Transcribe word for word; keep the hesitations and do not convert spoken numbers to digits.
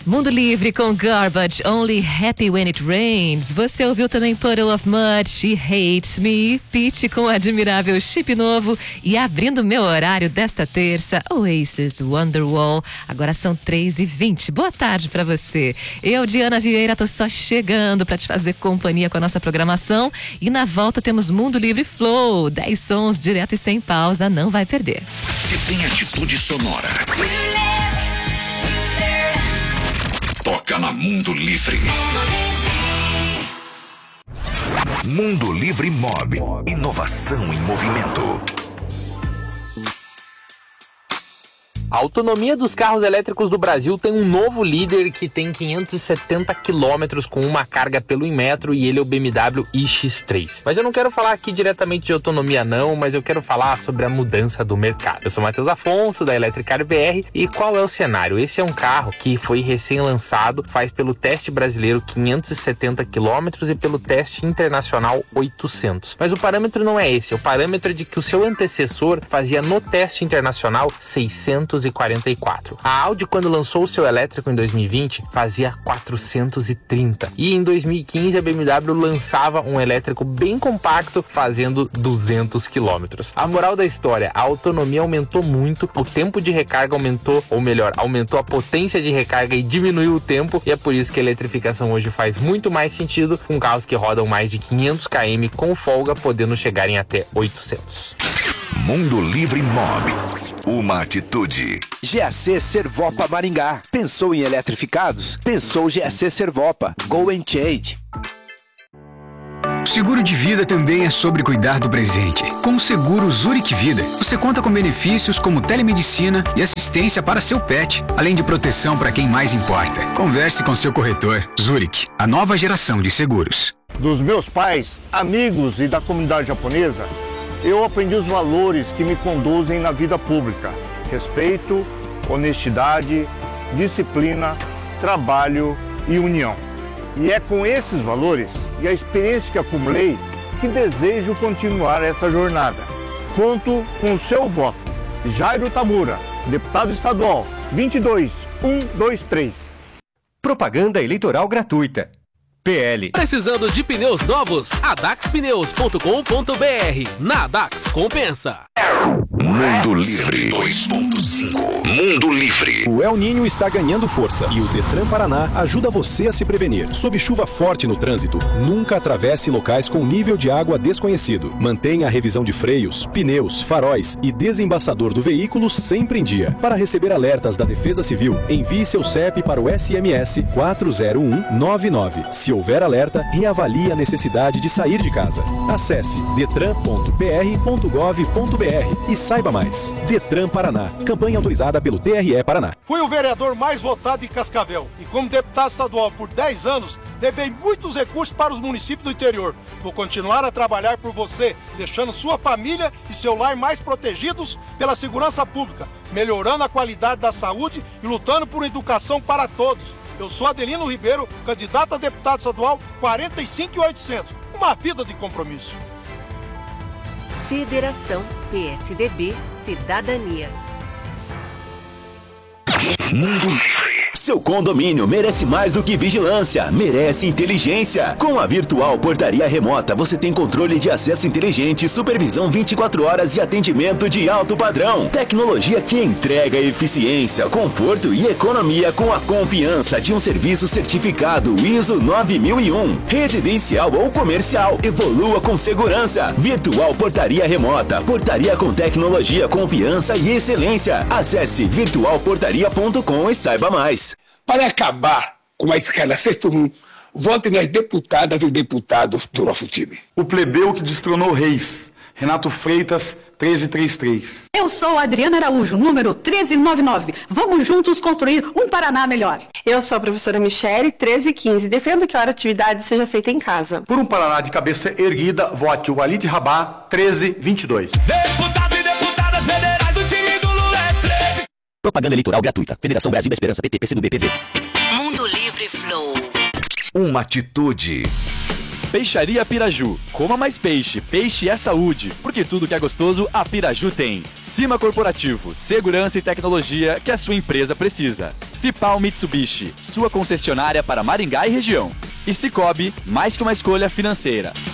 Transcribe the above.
Mundo Livre com Garbage, Only Happy When It Rains. Você ouviu também Puddle of Mud, She Hates Me, Pitty com admirável chip novo e abrindo meu horário desta terça, Oasis, Wonderwall. Agora são três e vinte. Boa tarde pra você. Eu, Diana Vieira, tô só chegando pra te fazer companhia com a nossa programação e na volta temos Mundo Livre Flow, dez sons direto e sem pausa, não vai perder. Se tem atitude sonora, toca na Mundo Livre. Mundo Livre Mob. Inovação em movimento. A autonomia dos carros elétricos do Brasil tem um novo líder que tem quinhentos e setenta quilômetros com uma carga pelo Inmetro e ele é o B M W i X três. Mas eu não quero falar aqui diretamente de autonomia não, mas eu quero falar sobre a mudança do mercado. Eu sou Matheus Afonso, da Electricar B R, e qual é o cenário? Esse é um carro que foi recém-lançado, faz pelo teste brasileiro quinhentos e setenta quilômetros e pelo teste internacional oitocentos. Mas o parâmetro não é esse, o parâmetro é de que o seu antecessor fazia no teste internacional seiscentos e quarenta e quatro. A Audi, quando lançou o seu elétrico em dois mil e vinte, fazia quatrocentos e trinta. E em dois mil e quinze a B M W lançava um elétrico bem compacto, fazendo duzentos quilômetros. A moral da história, a autonomia aumentou muito, o tempo de recarga aumentou, ou melhor, aumentou a potência de recarga e diminuiu o tempo, e é por isso que a eletrificação hoje faz muito mais sentido com carros que rodam mais de quinhentos quilômetros com folga, podendo chegar em até oitocentos. Mundo Livre Mob. Uma atitude. G A C Servopa Maringá. Pensou em eletrificados? Pensou G A C Servopa. Go and change. Seguro de vida também é sobre cuidar do presente. Com o seguro Zurich Vida, você conta com benefícios como telemedicina e assistência para seu pet, além de proteção para quem mais importa. Converse com seu corretor. Zurich, a nova geração de seguros. Dos meus pais, amigos e da comunidade japonesa, eu aprendi os valores que me conduzem na vida pública: respeito, honestidade, disciplina, trabalho e união. E é com esses valores e a experiência que acumulei que desejo continuar essa jornada. Conto com o seu voto. Jairo Tamura, deputado estadual, vinte e dois mil cento e vinte e três. Propaganda eleitoral gratuita. P L. Precisando de pneus novos? adax pneus ponto com ponto b r. Na Adax compensa. Mundo Livre dois ponto cinco. Mundo Livre. O El Niño está ganhando força e o Detran Paraná ajuda você a se prevenir. Sob chuva forte no trânsito, nunca atravesse locais com nível de água desconhecido. Mantenha a revisão de freios, pneus, faróis e desembaçador do veículo sempre em dia. Para receber alertas da Defesa Civil, envie seu C E P para o S M S quatro zero um nove nove. Se houver alerta, reavalie a necessidade de sair de casa. Acesse detran ponto p r ponto gov ponto b r e saiba mais. Detran Paraná. Campanha autorizada pelo T R E Paraná. Fui o vereador mais votado em Cascavel e como deputado estadual por dez anos, levei muitos recursos para os municípios do interior. Vou continuar a trabalhar por você, deixando sua família e seu lar mais protegidos pela segurança pública, melhorando a qualidade da saúde e lutando por educação para todos. Eu sou Adelino Ribeiro, candidato a deputado estadual quarenta e cinco mil e oitocentos. Uma vida de compromisso. Federação P S D B Cidadania. Mundo Livre. Seu condomínio merece mais do que vigilância, merece inteligência. Com a Virtual Portaria Remota, você tem controle de acesso inteligente, supervisão vinte e quatro horas e atendimento de alto padrão. Tecnologia que entrega eficiência, conforto e economia com a confiança de um serviço certificado I S O nove mil e um. Residencial ou comercial, evolua com segurança. Virtual Portaria Remota, portaria com tecnologia, confiança e excelência. Acesse virtual portaria ponto com e saiba mais. Para acabar com a escalação comum, vote nas deputadas e deputados do nosso time. O plebeu que destronou reis, Renato Freitas, treze trinta e três. Eu sou Adriana Araújo, número treze noventa e nove. Vamos juntos construir um Paraná melhor. Eu sou a professora Michele, treze quinze. Defendo que a atividade seja feita em casa. Por um Paraná de cabeça erguida, vote o Walid Rabá, treze vinte e dois. Deputados e deputadas federais, o time do Lula é treze. Propaganda eleitoral gratuita. Federação Brasil da Esperança, P T, P C do B, P V. Mundo Livre Flow. Uma atitude. Peixaria Piraju. Coma mais peixe. Peixe é saúde. Porque tudo que é gostoso, a Piraju tem. Cima Corporativo. Segurança e tecnologia que a sua empresa precisa. Fipal Mitsubishi, sua concessionária para Maringá e região. E Cicobi, mais que uma escolha financeira.